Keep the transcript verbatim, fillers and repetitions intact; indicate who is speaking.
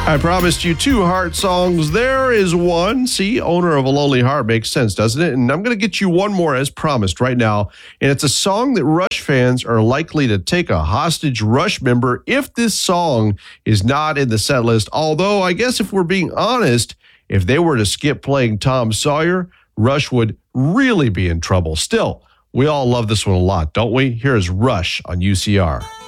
Speaker 1: I promised you two heart songs. There is one. See, Owner of a Lonely Heart makes sense, doesn't it? And I'm going to get you one more as promised right now. And it's a song that Rush fans are likely to take a hostage Rush member if this song is not in the set list. Although, I guess if we're being honest, if they were to skip playing Tom Sawyer, Rush would really be in trouble. Still, we all love this one a lot, don't we? Here is Rush on U C R.